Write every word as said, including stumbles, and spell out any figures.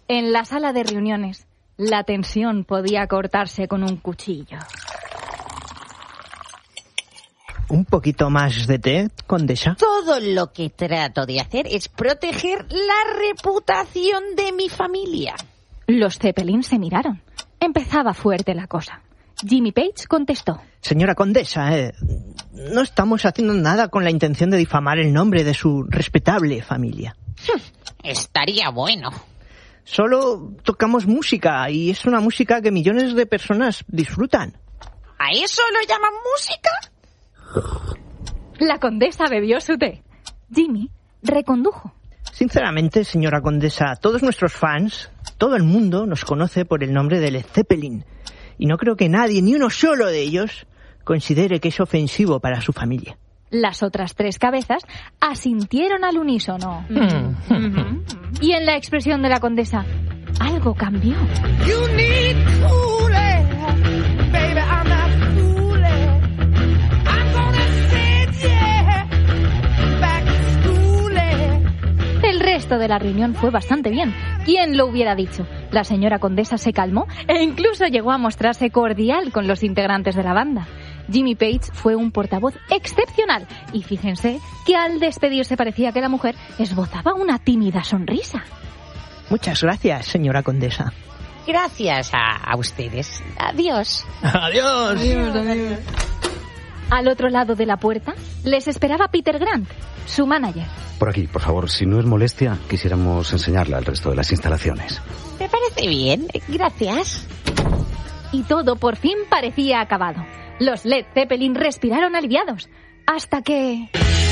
En la sala de reuniones, la tensión podía cortarse con un cuchillo. ¿Un poquito más de té, condesa? Todo lo que trato de hacer es proteger la reputación de mi familia. Los Zeppelin se miraron. Empezaba fuerte la cosa. Jimmy Page contestó. Señora condesa, eh, no estamos haciendo nada con la intención de difamar el nombre de su respetable familia. Estaría bueno. Solo tocamos música, y es una música que millones de personas disfrutan. ¿A eso lo llaman música? La condesa bebió su té. Jimmy recondujo. Sinceramente, señora condesa, todos nuestros fans, todo el mundo nos conoce por el nombre de Led Zeppelin. Y no creo que nadie, ni uno solo de ellos, considere que es ofensivo para su familia. Las otras tres cabezas asintieron al unísono. Mm. Y en la expresión de la condesa, algo cambió. You need cool air, baby, I'm not cool air. I'm gonna sit here, back to school air. El resto de la reunión fue bastante bien. ¿Quién lo hubiera dicho? La señora condesa se calmó e incluso llegó a mostrarse cordial con los integrantes de la banda. Jimmy Page fue un portavoz excepcional y fíjense que al despedirse parecía que la mujer esbozaba una tímida sonrisa. Muchas gracias, señora condesa. Gracias a, a ustedes. Adiós. Adiós. Adiós, adiós. Al otro lado de la puerta les esperaba Peter Grant, su manager. Por aquí, por favor, si no es molestia, quisiéramos enseñarle al resto de las instalaciones. Me parece bien, gracias. Y todo por fin parecía acabado. Los Led Zeppelin respiraron aliviados, hasta que...